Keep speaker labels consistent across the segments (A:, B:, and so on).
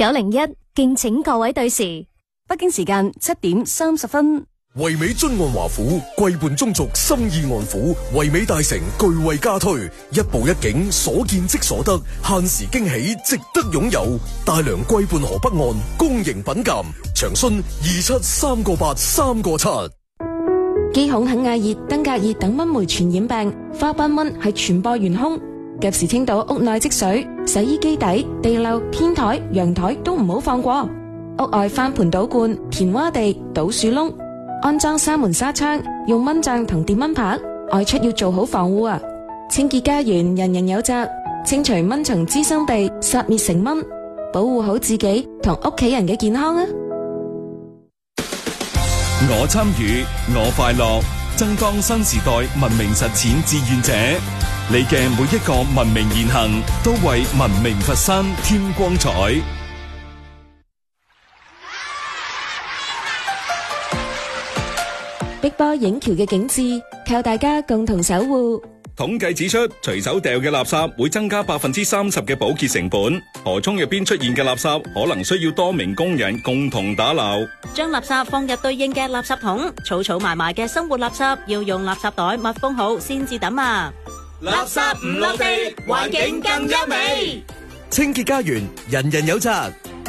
A: 901，敬請各位對時。
B: 北京時間7點30分。
C: 惠美津岸華府，貴伴中族，心意安撫。惠美大城巨惠加推，一步一景，所見即所得，限時驚喜，值得擁有。大良貴伴河北岸，公營品鑒，長訊273837。
D: 肌孔肯亞熱、登革熱等蚊媒傳染病，花斑蚊係傳播元兇。及時清倒屋內積水，洗衣機底、地漏、天台、陽台都唔好放過。屋外翻盆倒罐、填窪地、倒樹窿。安裝3門紗窗，用蚊帳同電蚊拍，外出要做好防護啊！清潔家園，人人有責，清除蚊蟲滋生地，殺滅成蚊，保護好自己同屋企人嘅健康啊！
E: 我參與，我快樂，增當新時代文明實踐志願者。你嘅每一個文明言行，都為文明佛山添光彩。
D: 碧波映橋嘅景致，靠大家共同守護。
E: 統計指出，隨手掉嘅垃圾會增加30%嘅保潔成本。河涌入邊出現嘅垃圾，可能需要多名工人共同打撈。
F: 將垃圾放入對應嘅垃圾桶，儲埋埋嘅生活垃圾要用垃圾袋密封好先至抌啊！
G: 垃圾唔落地，環境更優美。
C: 清潔家園，人人有責。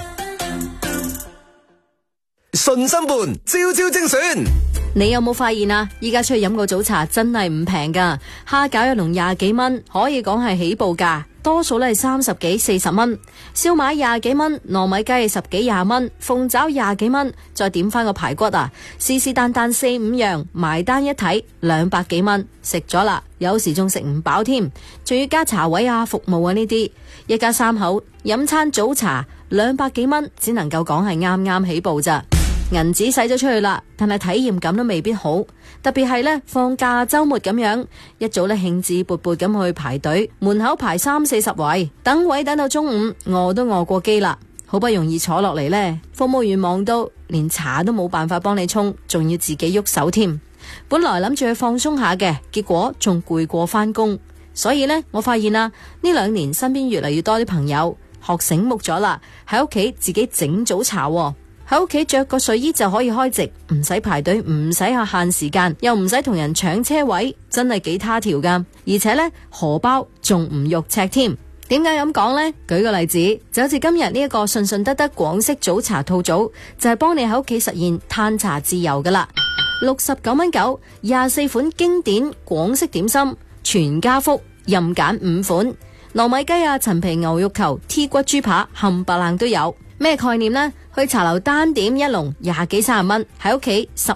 C: 順心伴，朝朝精選。
H: 你有冇發現啊？依家出去飲個早茶真係唔平噶，蝦餃一籠20幾蚊，可以講係起步價，多數咧係30幾40蚊。燒賣20幾蚊，糯米雞10幾20蚊，鳳爪20幾蚊，再點翻個排骨啊，是但4-5樣，埋單一睇200幾蚊，食咗啦，有時仲食唔飽添，仲要加茶位啊、服務啊呢啲，一家3口飲餐早茶200幾蚊，只能夠講係啱啱起步咋。銀紙使咗出去啦，但係體驗感都未必好，特別係呢，放假周末咁樣，一早呢興致勃勃咁去排隊，門口排30-40位，等位等到中午，餓都餓過機啦，好不容易坐落嚟呢，服務員忙到連茶都冇辦法幫你沖，仲要自己喐手添。本來諗住去放鬆下嘅，結果仲攰過返工，所以呢，我發現啊，呢2年身邊越嚟越多啲朋友學醒目咗啦，喺屋企自己整早茶喎。喺屋企着個睡衣就可以開席，唔使排隊，唔使限時間，又唔使同人搶車位，真係幾他條噶。而且呢，荷包仲唔肉赤添。點解咁講呢？舉個例子，就好似今日呢一個順順德德廣式早茶套組，就係幫你喺屋企實現嘆茶自由噶啦。69.9蚊，24款經典廣式點心，全家福，任揀5款，糯米雞啊、陳皮牛肉球、T 骨豬扒，冚唪唥都有。咩概念呢？去茶樓單點一籠20幾30蚊，喺屋企